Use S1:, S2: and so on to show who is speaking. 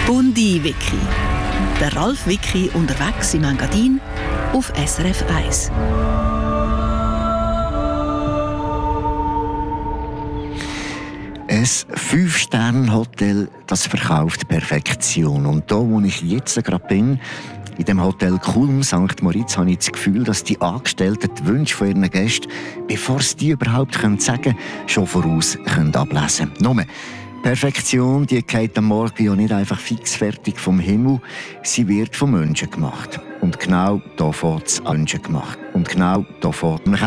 S1: Bundi-Wiki. Der Ralf Wiki unterwegs im Engadin auf SRF 1.
S2: Ein 5-Sterne-Hotel, das verkauft Perfektion. Und da, wo ich jetzt gerade bin, in dem Hotel Kulm St. Moritz, habe ich das Gefühl, dass die Angestellten die Wünsche von ihren Gästen, bevor sie die überhaupt sagen können, schon voraus ablesen können. Nur, Perfektion, die geht am Morgen ja nicht einfach fixfertig vom Himmel, sie wird von Menschen gemacht. Und genau da fängt es an Menschen gemacht. Und genau da fängt